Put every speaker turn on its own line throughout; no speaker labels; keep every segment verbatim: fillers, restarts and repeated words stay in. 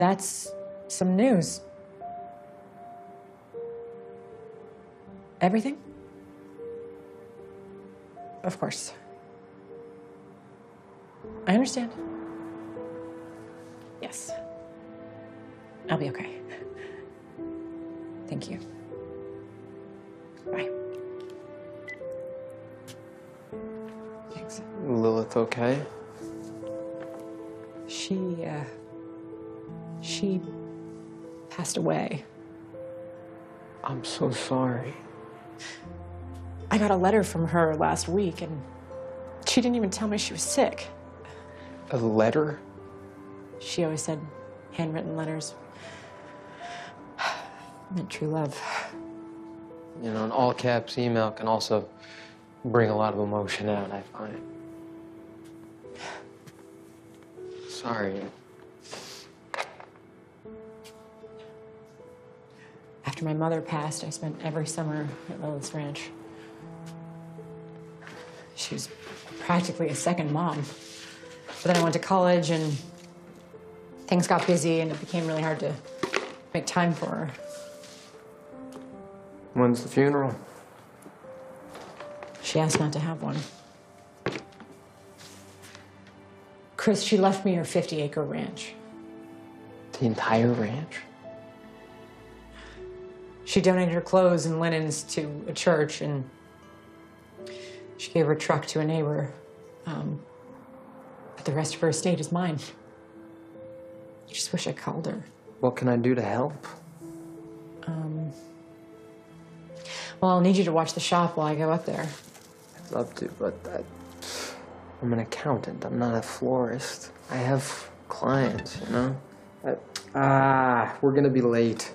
That's some news. Everything? Of course. I understand. Yes. I'll be okay. Thank you. Bye. Thanks.
Lilith okay?
She, uh, she passed away.
I'm so sorry.
I got a letter from her last week, and she didn't even tell me she was sick.
A letter?
She always said handwritten letters meant true love.
You know, an all caps email can also bring a lot of emotion out, I find. Sorry.
After my mother passed, I spent every summer at Lilith's ranch. She was practically a second mom. But then I went to college and things got busy and it became really hard to make time for her.
When's the funeral?
She asked not to have one. Chris, she left me her fifty acre ranch.
The entire ranch?
She donated her clothes and linens to a church, and she gave her truck to a neighbor. Um, but the rest of her estate is mine. I just wish I called her.
What can I do to help?
Um, well, I'll need you to watch the shop while I go up there.
I'd love to, but I, I'm an accountant. I'm not a florist. I have clients, you know? I, ah, we're gonna be late.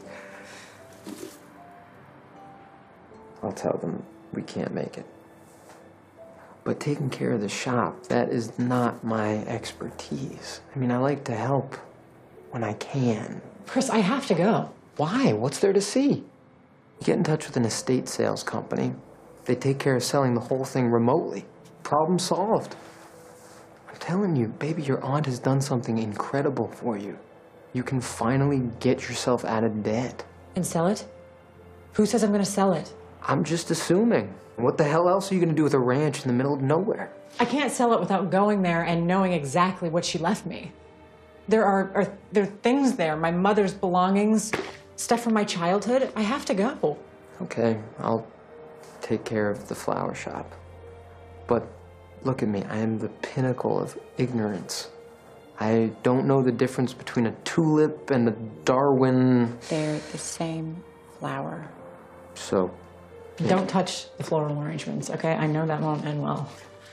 I'll tell them we can't make it. But taking care of the shop, that is not my expertise. I mean, I like to help when I can.
Chris, I have to go.
Why? What's there to see? You get in touch with an estate sales company. They take care of selling the whole thing remotely. Problem solved. I'm telling you, baby, your aunt has done something incredible for you. You can finally get yourself out of debt.
And sell it? Who says I'm gonna sell it?
I'm just assuming. What the hell else are you gonna do with a ranch in the middle of nowhere?
I can't sell it without going there and knowing exactly what she left me. There are, are there are things there, my mother's belongings, stuff from my childhood. I have to go.
Okay, I'll take care of the flower shop. But look at me, I am the pinnacle of ignorance. I don't know the difference between a tulip and a Darwin.
They're the same flower.
So. Yeah.
Don't touch the floral arrangements, okay? I know that won't end well.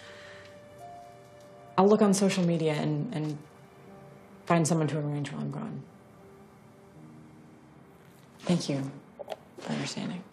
I'll look on social media and, and find someone to arrange while I'm gone. Thank you for understanding.